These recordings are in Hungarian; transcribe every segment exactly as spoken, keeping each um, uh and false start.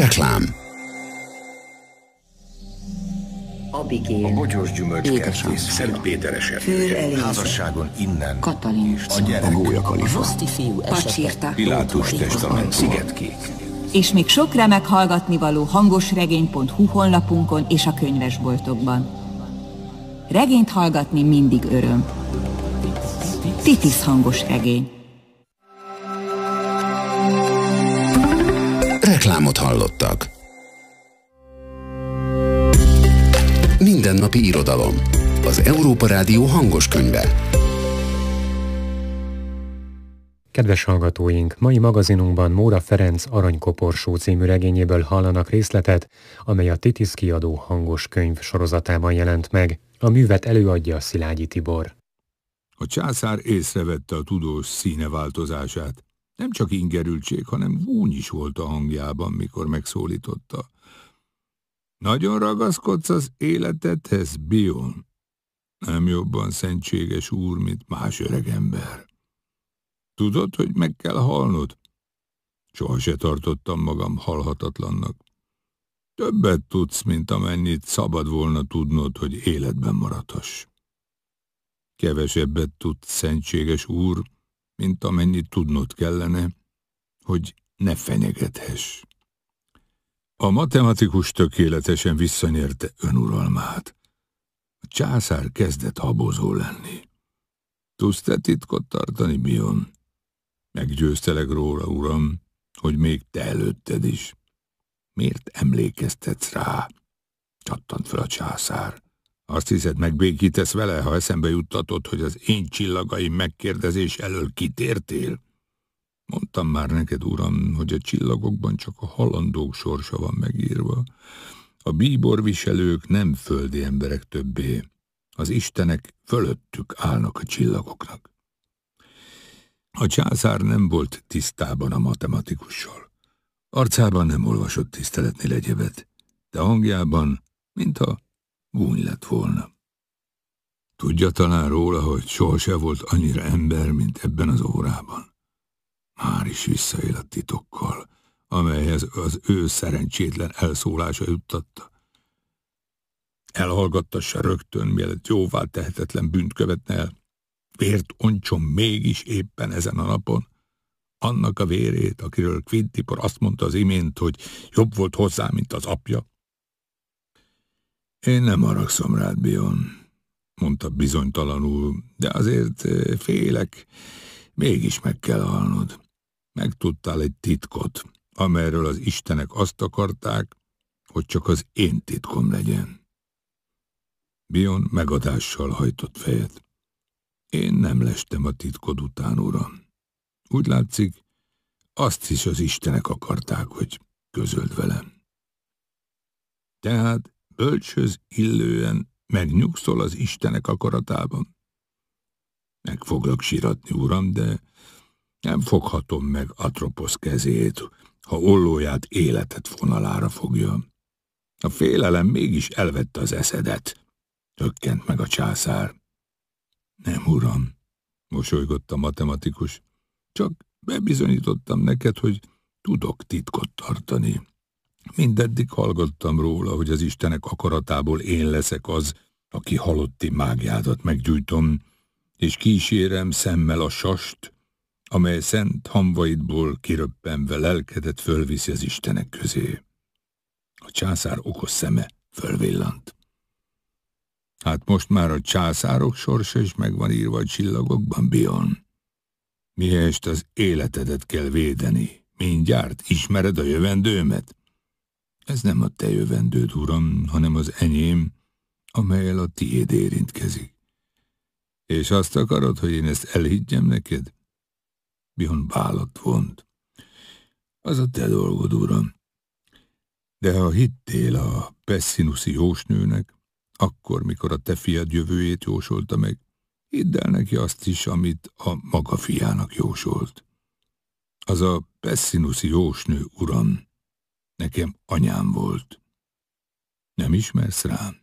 Reklám. Abigél, a bogyós gyümölcskertész, Szentpéteres erdő, házasságon innen, Katalin, a gyerek, a gólyakalifa, a Roszti fiú esete, Pilátus testament, Szigetkék. És még sok remek hallgatnivaló hangosregény pont hu honlapunkon és a könyvesboltokban. Regényt hallgatni mindig öröm. Titis hangos regény. Reklámot hallottak. Mindennapi irodalom. Az Európa Rádió hangos könyve. Kedves hallgatóink, mai magazinunkban Móra Ferenc Aranykoporsó című regényéből hallanak részletet, amely a Titis kiadó hangos könyv sorozatában jelent meg. A művet előadja Szilágyi Tibor. A császár észrevette a tudós színe változását. Nem csak ingerültség, hanem gúny is volt a hangjában, mikor megszólította. Nagyon ragaszkodsz az életedhez, Bion? Nem jobban szentséges úr, mint más öregember. Tudod, hogy meg kell halnod? Soha se tartottam magam halhatatlannak. Többet tudsz, mint amennyit szabad volna tudnod, hogy életben maradhass. Kevesebbet tudsz, szentséges úr, mint amennyit tudnod kellene, hogy ne fenyegethess. A matematikus tökéletesen visszanyerte önuralmát. A császár kezdett habozó lenni. Tudsz te titkot tartani, Bion? Meggyőztelek róla, uram, hogy még te előtted is. Miért emlékeztetsz rá? Csattant fel a császár. Azt hiszed, megbékítesz vele, ha eszembe juttatod, hogy az én csillagaim megkérdezés elől kitértél? Mondtam már neked, uram, hogy a csillagokban csak a halandók sorsa van megírva. A bíborviselők nem földi emberek többé. Az istenek fölöttük állnak a csillagoknak. A császár nem volt tisztában a matematikussal. Arcában nem olvasott tiszteletni legyebet, de hangjában, mintha gúny lett volna. Tudja talán róla, hogy sohasem volt annyira ember, mint ebben az órában. Már is visszaél a titokkal, amelyhez az ő szerencsétlen elszólása juttatta. Elhallgattassa rögtön, mielőtt jóvá tehetetlen bűnt követne el. Vért oncsom mégis éppen ezen a napon. Annak a vérét, akiről Quintipor azt mondta az imént, hogy jobb volt hozzá, mint az apja. Én nem haragszom rád, Bion, mondta bizonytalanul, de azért félek, mégis meg kell halnod. Megtudtál egy titkot, amelyről az istenek azt akarták, hogy csak az én titkom legyen. Bion megadással hajtott fejet. Én nem lestem a titkod után, uram. Úgy látszik, azt is az istenek akarták, hogy közöld velem. Tehát bölcshöz illően megnyugszol az istenek akaratában? Meg foglak siratni, uram, de nem foghatom meg Atroposz kezét, ha ollóját életet fonalára fogja. A félelem mégis elvette az eszedet. Tökkent meg a császár. Nem, uram, mosolygott a matematikus. Csak bebizonyítottam neked, hogy tudok titkot tartani. Mindeddig hallgattam róla, hogy az istenek akaratából én leszek az, aki halotti mágiádat meggyújtom, és kísérem szemmel a sast, amely szent hamvaidból kiröppenve lelkedet fölviszi az istenek közé. A császár okos szeme fölvillant. Hát most már a császárok sorsa is meg van írva a csillagokban, Bion. Mihelyest az életedet kell védeni. Mindjárt ismered a jövendőmet? Ez nem a te jövendőd, uram, hanem az enyém, amellyel a tiéd érintkezik. És azt akarod, hogy én ezt elhiggyem neked? Bion vállat vont. Az a te dolgod, uram. De ha hittél a Pessinuszi jósnőnek, akkor, mikor a te fiad jövőjét jósolta meg, hidd el neki azt is, amit a maga fiának jósolt. Az a Pessinuszi jósnő, uram, nekem anyám volt. Nem ismersz rám?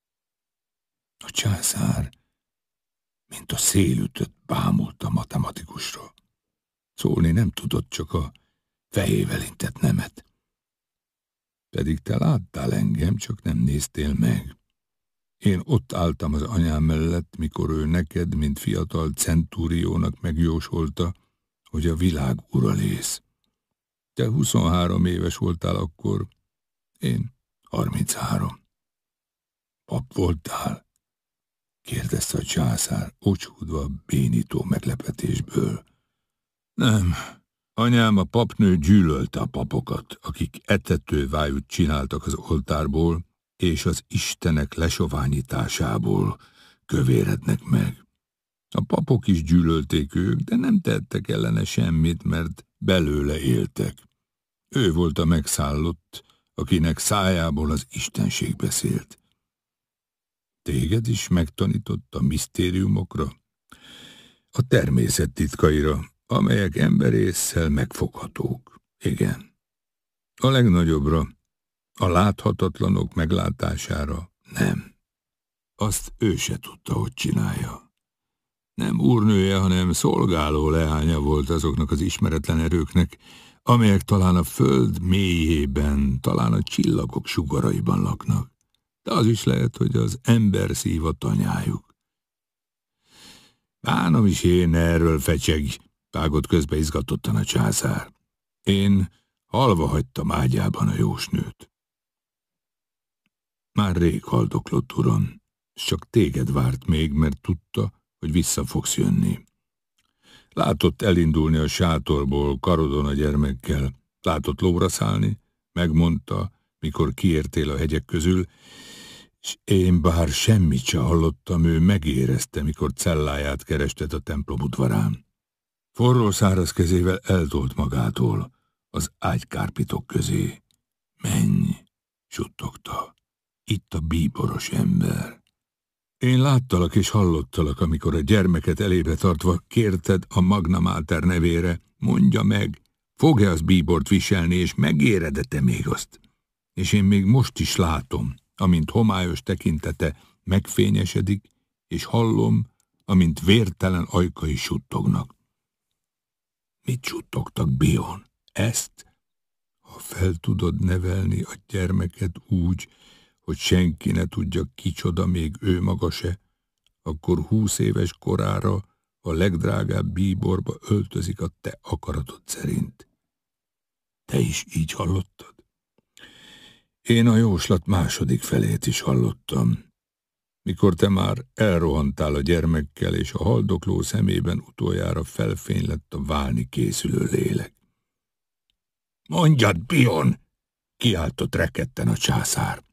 A császár, mint a szélütött, bámult a matematikusra. Szólni nem tudott, csak a fejével intett nemet. Pedig te láttál engem, csak nem néztél meg. Én ott álltam az anyám mellett, mikor ő neked, mint fiatal centúriónak megjósolta, hogy a világ ura lész. Te huszonhárom éves voltál akkor, én harminchárom. Pap voltál? Kérdezte a császár, ocsúdva bénító meglepetésből. Nem, anyám, a papnő gyűlölte a papokat, akik etetővájút csináltak az oltárból, és az istenek lesoványításából kövérednek meg. A papok is gyűlölték ők, de nem tettek ellene semmit, mert belőle éltek. Ő volt a megszállott, akinek szájából az istenség beszélt. Téged is megtanított a misztériumokra, a természet titkaira, amelyek emberésszel megfoghatók. Igen. A legnagyobbra, a láthatatlanok meglátására nem. Azt ő se tudta, hogy csinálja. Nem úrnője, hanem szolgáló leánya volt azoknak az ismeretlen erőknek, amelyek talán a föld mélyében, talán a csillagok sugaraiban laknak. De az is lehet, hogy az ember szív a tanyájuk. Bánom is én erről, fecseg, vágott közbe izgatottan a császár. Én halva hagytam ágyában a jósnőt. Már rég haldoklott, uram, s csak téged várt még, mert tudta, hogy vissza fogsz jönni. Látott elindulni a sátorból karodon a gyermekkel, látott lóra szállni, megmondta, mikor kiértél a hegyek közül, s én bár semmit se hallottam, ő megérezte, mikor celláját kerested a templom udvarán. Forró száraz kezével eltolt magától az ágykárpitok közé. Menj, suttogta, itt a bíboros ember. Én láttalak és hallottalak, amikor a gyermeket elébe tartva kérted a Magna Mater nevére, mondja meg, fog-e az bíbort viselni, és megéred-e te még azt? És én még most is látom, amint homályos tekintete megfényesedik, és hallom, amint vértelen ajkai suttognak. Mit suttogtak, Bion? Ezt? Ha fel tudod nevelni a gyermeket úgy, hogy senki ne tudja, kicsoda, még ő maga se, akkor húsz éves korára a legdrágább bíborba öltözik a te akaratod szerint. Te is így hallottad? Én a jóslat második felét is hallottam, mikor te már elrohantál a gyermekkel, és a haldokló szemében utoljára felfény lett a válni készülő lélek. Mondjad, Bion! Kiáltott rekedten a császár.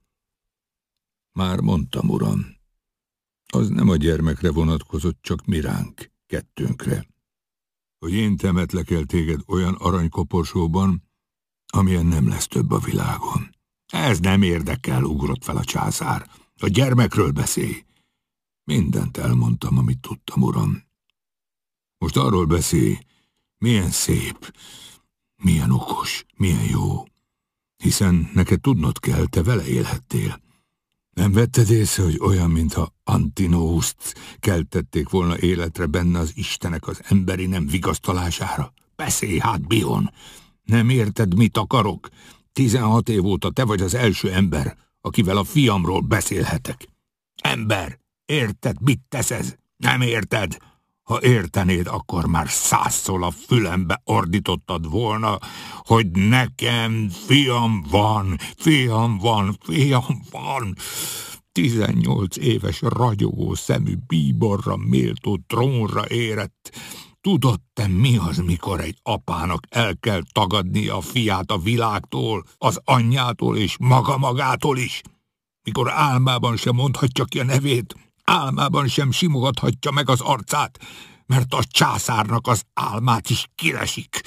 Már mondtam, uram, az nem a gyermekre vonatkozott, csak mi ránk, kettőnkre, hogy én temetlek el téged olyan aranykoporsóban, amilyen nem lesz több a világon. Ez nem érdekel, ugrott fel a császár. A gyermekről beszélj. Mindent elmondtam, amit tudtam, uram. Most arról beszélj, milyen szép, milyen okos, milyen jó. Hiszen neked tudnod kell, te vele élhettél. Nem vetted észre, hogy olyan, mintha Antinóuszt keltették volna életre benne az istenek az emberi nem vigasztalására? Beszélj hát, Bion! Nem érted, mit akarok? Tizenhat év óta te vagy az első ember, akivel a fiamról beszélhetek. Ember, érted, mit tesz ez? Nem érted? Ha értenéd, akkor már százszor a fülembe ordítottad volna, hogy nekem fiam van, fiam van, fiam van. Tizennyolc éves ragyogó szemű bíborra méltó trónra érett. Tudod te, mi az, mikor egy apának el kell tagadnia a fiát a világtól, az anyjától és maga magától is? Mikor álmában sem mondhatja ki a nevét, álmában sem simogathatja meg az arcát, mert a császárnak az álmát is kilesik.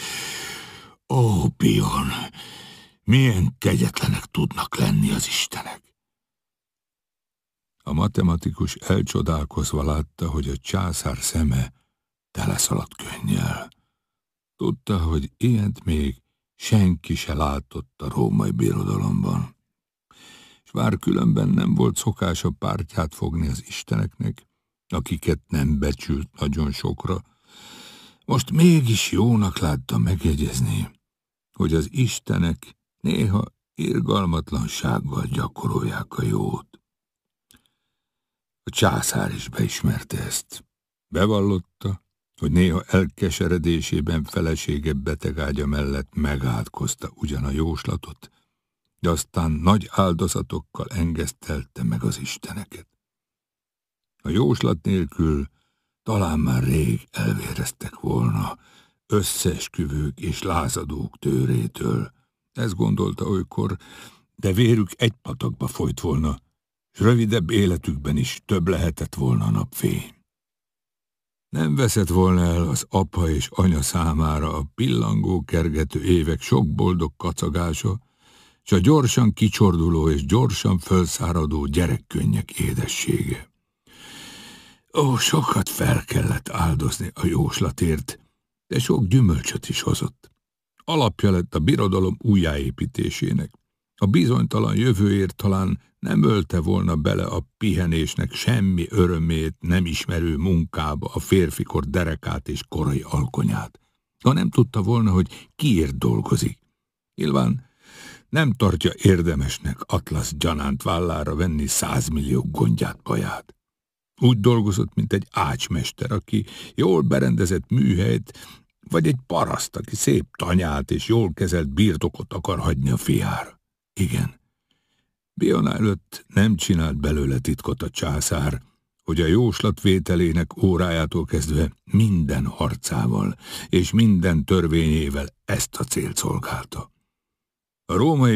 Ó, Bion, milyen kegyetlenek tudnak lenni az istenek! A matematikus elcsodálkozva látta, hogy a császár szeme teleszaladt könnyel. Tudta, hogy ilyet még senki se látott a római birodalomban. És bár különben nem volt szokás a pártját fogni az isteneknek, akiket nem becsült nagyon sokra, most mégis jónak látta megjegyezni, hogy az istenek néha irgalmatlansággal gyakorolják a jót. A császár is beismerte ezt. Bevallotta, hogy néha elkeseredésében felesége betegágya mellett megátkozta ugyan a jóslatot, de aztán nagy áldozatokkal engesztelte meg az isteneket. A jóslat nélkül talán már rég elvéreztek volna összeesküvők és lázadók tőrétől. Ezt gondolta olykor, de vérük egy patakba folyt volna, s rövidebb életükben is több lehetett volna a napfény. Nem veszett volna el az apa és anya számára a pillangó kergető évek sok boldog kacagása, s a gyorsan kicsorduló és gyorsan fölszáradó gyerekkönnyek édessége. Ó, sokat fel kellett áldozni a jóslatért, de sok gyümölcsöt is hozott. Alapja lett a birodalom újjáépítésének. A bizonytalan jövőért talán nem ölte volna bele a pihenésnek semmi örömét nem ismerő munkába a férfikor derekát és korai alkonyát. Ha nem tudta volna, hogy kiért dolgozik. Nyilván nem tartja érdemesnek Atlasz gyanánt vállára venni százmillió gondját baját. Úgy dolgozott, mint egy ácsmester, aki jól berendezett műhelyt, vagy egy paraszt, aki szép tanyát és jól kezelt birtokot akar hagyni a fiára. Igen, Biona előtt nem csinált belőle titkot a császár, hogy a jóslatvételének órájától kezdve minden harcával és minden törvényével ezt a célt szolgálta. A római